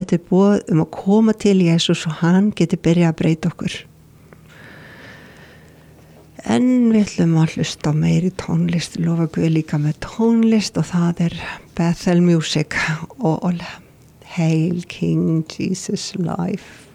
sendir boð að koma til Jesús og hann geti byrjað að breyta okkur. En við ætlum að hlusta á meiri tónlist, lofa Guð líka með tónlist og það Bethel Music og Hail King Jesus Life.